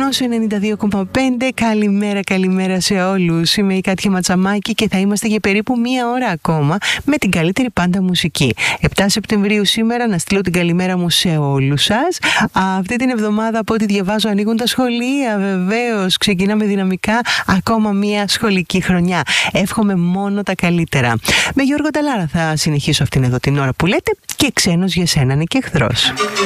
Εθνός 92,5. Καλημέρα σε όλους. Είμαι η Κάτια Ματσαμάκη και θα είμαστε για περίπου μία ώρα ακόμα με την καλύτερη πάντα μουσική. 7 Σεπτεμβρίου σήμερα, να στείλω την καλημέρα μου σε όλους σας. Αυτή την εβδομάδα, από ό,τι διαβάζω, ανοίγουν τα σχολεία. Βεβαίως, ξεκινάμε δυναμικά ακόμα μία σχολική χρονιά. Εύχομαι μόνο τα καλύτερα. Με Γιώργο Ταλάρα θα συνεχίσω αυτήν εδώ την ώρα που λέτε, και ξένος για σένα είναι και εχθρός.